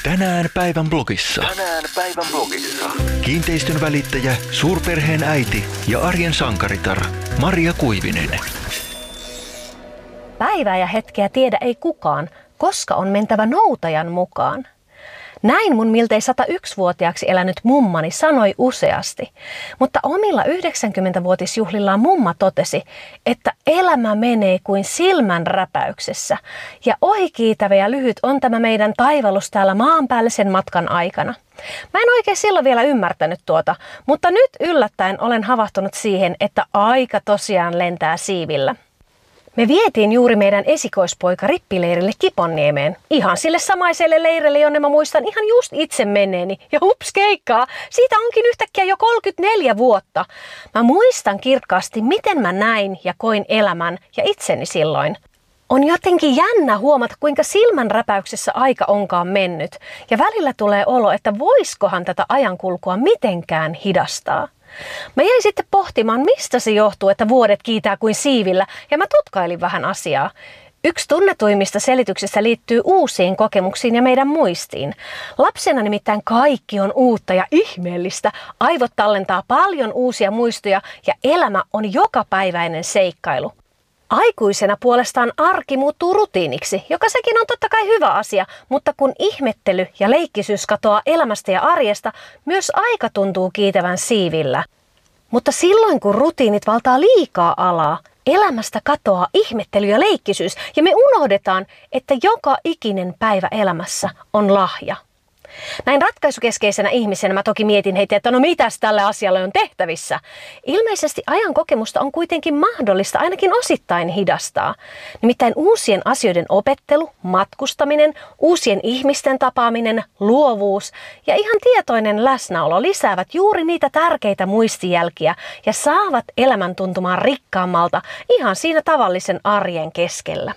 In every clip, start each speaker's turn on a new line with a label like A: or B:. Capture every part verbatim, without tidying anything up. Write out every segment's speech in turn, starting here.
A: Tänään päivän blogissa.
B: Tänään päivän blogissa.
A: Kiinteistön välittäjä, suurperheen äiti ja arjen sankaritar Maria Kuivinen.
C: Päivää ja hetkeä tiedä ei kukaan, koska on mentävä noutajan mukaan. Näin mun miltei sata yksi-vuotiaaksi elänyt mummani sanoi useasti, mutta omilla yhdeksänkymmentävuotisjuhlillaan mumma totesi, että elämä menee kuin silmän räpäyksessä ja ohikiitävä ja lyhyt on tämä meidän taivallus täällä maanpäällisen matkan aikana. Mä en oikein silloin vielä ymmärtänyt tuota, mutta nyt yllättäen olen havahtunut siihen, että aika tosiaan lentää siivillä. Me vietiin juuri meidän esikoispoika rippileirille Kiponniemeen. Ihan sille samaiselle leirille, jonne mä muistan ihan just itse menneeni. Ja hups keikkaa, siitä onkin yhtäkkiä jo kolmekymmentäneljä vuotta. Mä muistan kirkkaasti, miten mä näin ja koin elämän ja itseni silloin. On jotenkin jännä huomata, kuinka silmänräpäyksessä aika onkaan mennyt. Ja välillä tulee olo, että voiskohan tätä ajankulkua mitenkään hidastaa. Mä jäin sitten pohtimaan, mistä se johtuu, että vuodet kiitää kuin siivillä, ja mä tutkailin vähän asiaa. Yksi tunnetuimmista selityksistä liittyy uusiin kokemuksiin ja meidän muistiin. Lapsena nimittäin kaikki on uutta ja ihmeellistä. Aivot tallentaa paljon uusia muistoja ja elämä on jokapäiväinen seikkailu. Aikuisena puolestaan arki muuttuu rutiiniksi, joka sekin on totta kai hyvä asia, mutta kun ihmettely ja leikkisyys katoaa elämästä ja arjesta, myös aika tuntuu kiitävän siivillä. Mutta silloin kun rutiinit valtaa liikaa alaa, elämästä katoaa ihmettely ja leikkisyys ja me unohdetaan, että joka ikinen päivä elämässä on lahja. Näin ratkaisukeskeisenä ihmisenä mä toki mietin heitä, että no mitäs tälle asialle on tehtävissä. Ilmeisesti ajan kokemusta on kuitenkin mahdollista ainakin osittain hidastaa. Nimittäin uusien asioiden opettelu, matkustaminen, uusien ihmisten tapaaminen, luovuus ja ihan tietoinen läsnäolo lisäävät juuri niitä tärkeitä muistijälkiä ja saavat elämän tuntumaan rikkaammalta ihan siinä tavallisen arjen keskellä.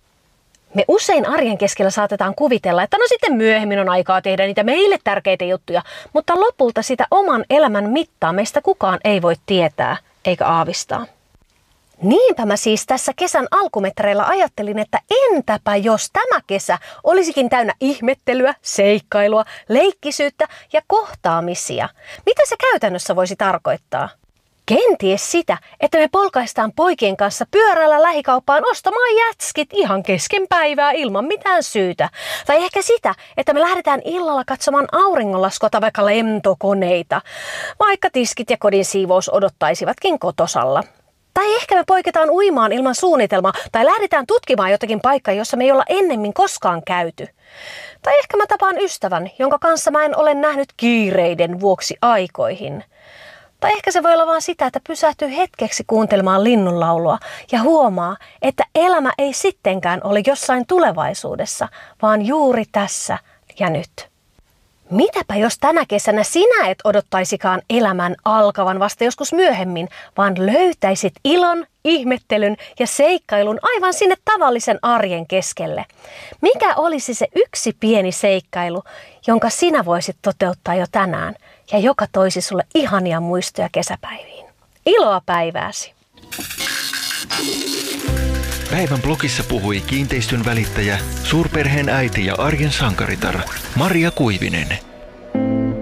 C: Me usein arjen keskellä saatetaan kuvitella, että no sitten myöhemmin on aikaa tehdä niitä meille tärkeitä juttuja, mutta lopulta sitä oman elämän mittaa meistä kukaan ei voi tietää eikä aavistaa. Niinpä mä siis tässä kesän alkumetreillä ajattelin, että entäpä jos tämä kesä olisikin täynnä ihmettelyä, seikkailua, leikkisyyttä ja kohtaamisia. Mitä se käytännössä voisi tarkoittaa? Kenties sitä, että me polkaistaan poikien kanssa pyörällä lähikauppaan ostamaan jätskit ihan kesken päivää ilman mitään syytä. Tai ehkä sitä, että me lähdetään illalla katsomaan auringonlaskua tai vaikka lentokoneita, vaikka tiskit ja kodin siivous odottaisivatkin kotosalla. Tai ehkä me poiketaan uimaan ilman suunnitelmaa tai lähdetään tutkimaan jotakin paikkaa, jossa me ei olla ennemmin koskaan käyty. Tai ehkä mä tapaan ystävän, jonka kanssa mä en ole nähnyt kiireiden vuoksi aikoihin. Tai ehkä se voi olla vaan sitä, että pysähtyy hetkeksi kuuntelemaan linnunlaulua ja huomaa, että elämä ei sittenkään ole jossain tulevaisuudessa, vaan juuri tässä ja nyt. Mitäpä jos tänä kesänä sinä et odottaisikaan elämän alkavan vasta joskus myöhemmin, vaan löytäisit ilon, ihmettelyn ja seikkailun aivan sinne tavallisen arjen keskelle? Mikä olisi se yksi pieni seikkailu, jonka sinä voisit toteuttaa jo tänään ja joka toisi sulle ihania muistoja kesäpäiviin? Iloa päivääsi!
A: Päivän blogissa puhui kiinteistön välittäjä, suurperheen äiti ja arjen sankaritar Maria Kuivinen.